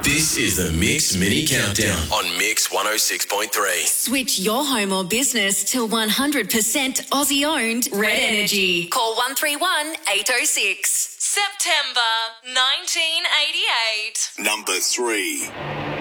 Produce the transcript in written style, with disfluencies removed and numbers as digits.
This is the Mix Mini Countdown on Mix 106.3. Switch your home or business to 100% Aussie owned Red Energy. Call 131 806. September 1988. Number 3.